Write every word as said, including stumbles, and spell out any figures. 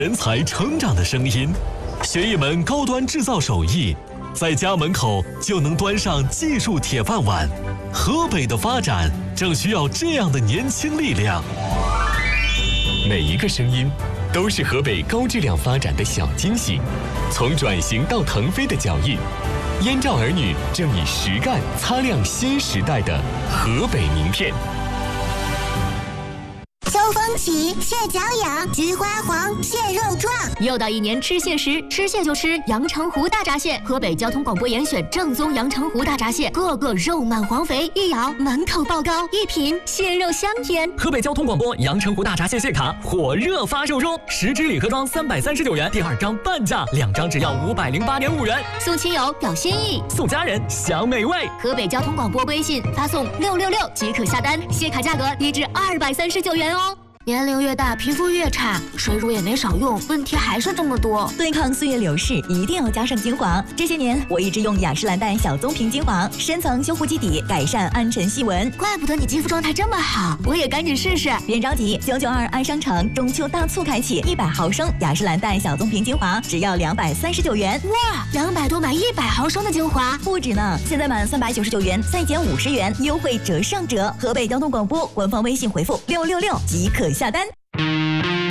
人才成长的声音，学一门高端制造手艺，在家门口就能端上技术铁饭碗。河北的发展正需要这样的年轻力量。 每一个声音都是河北高质量发展的小惊喜，从转型到腾飞的脚印，燕赵儿女正以实干擦亮新时代的河北名片。 秋风起，蟹脚痒，菊花黄，蟹肉壮。 又到一年吃蟹时，吃蟹就吃阳澄湖大闸蟹。河北交通广播严选正宗阳澄湖大闸蟹，个个肉满黄肥，一咬满口爆膏，一品蟹肉香甜。 河北交通广播阳澄湖大闸蟹蟹卡火热发售中，十支礼盒装三百三十九元，第二张半价，两张只要五百零八点五元。 送亲友表心意， 送家人享美味。 河北交通广播微信发送六六六即可下单，蟹卡价格低至二百三十九元哦。年龄越大，皮肤越差，水乳也没少用，问题还是这么多。 对抗岁月流逝，一定要加上精华。这些年，我一直用雅诗兰黛小棕瓶精华，深层修护基底，改善暗沉细纹。 怪不得你肌肤状态这么好，我也赶紧试试。 别着急，九九二爱商城中秋大促开启，一百毫升雅诗兰黛小棕瓶精华只要两百三十九元。 哇，两百多买一百毫升的精华， 不止呢！现在满三百九十九元再减五十元，优惠折上折。河北交通广播官方微信回复六六六即可下单。